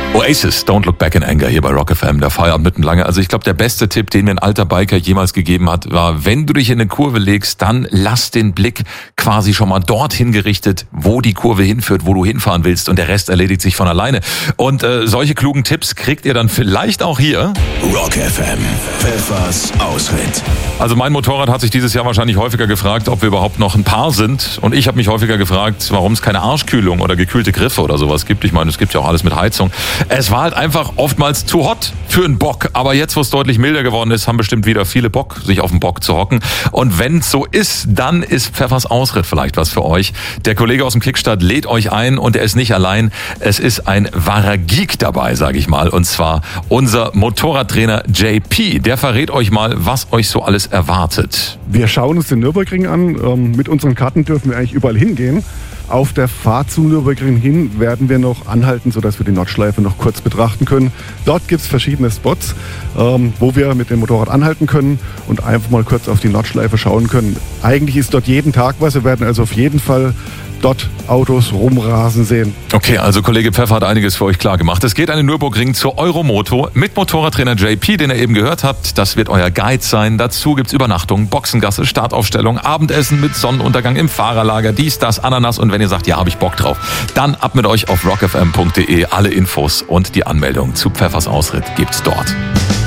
Oasis, Don't Look Back in Anger hier bei Rock FM, der Feierabend mitten lange. Also ich glaube, der beste Tipp, den mir ein alter Biker jemals gegeben hat, war, wenn du dich in eine Kurve legst, dann lass den Blick quasi schon mal dorthin gerichtet, wo die Kurve hinführt, wo du hinfahren willst, und der Rest erledigt sich von alleine. Und solche klugen Tipps kriegt ihr dann vielleicht auch hier. Rock FM, Pfeffers Ausritt. Also mein Motorrad hat sich dieses Jahr wahrscheinlich häufiger gefragt, ob wir überhaupt noch ein Paar sind. Und ich habe mich häufiger gefragt, warum es keine Arschkühlung oder gekühlte Griffe oder sowas gibt. Ich meine, es gibt ja auch alles mit Heizung. Es war halt einfach oftmals zu hot für einen Bock. Aber jetzt, wo es deutlich milder geworden ist, haben bestimmt wieder viele Bock, sich auf den Bock zu hocken. Und wenn es so ist, dann ist Pfeffers Ausritt vielleicht was für euch. Der Kollege aus dem Kickstart lädt euch ein, und er ist nicht allein. Es ist ein wahrer Geek dabei, sage ich mal. Und zwar unser Motorradtrainer JP. Der verrät euch mal, was euch so alles erwartet. Wir schauen uns den Nürburgring an. Mit unseren Karten dürfen wir eigentlich überall hingehen. Auf der Fahrt zum Nürburgring hin werden wir noch anhalten, sodass wir die Nordschleife noch kurz betrachten können. Dort gibt es verschiedene Spots, wo wir mit dem Motorrad anhalten können und einfach mal kurz auf die Nordschleife schauen können. Eigentlich ist dort jeden Tag was. Wir werden also auf jeden Fall dort Autos rumrasen sehen. Okay, also Kollege Pfeffer hat einiges für euch klar gemacht. Es geht an den Nürburgring zur Euromoto mit Motorradtrainer JP, den ihr eben gehört habt. Das wird euer Guide sein. Dazu gibt's Übernachtung, Boxengasse, Startaufstellung, Abendessen mit Sonnenuntergang im Fahrerlager, dies, das, Ananas. Und wenn ihr sagt, ja, habe ich Bock drauf, dann ab mit euch auf rockfm.de. Alle Infos und die Anmeldung zu Pfeffers Ausritt gibt's dort.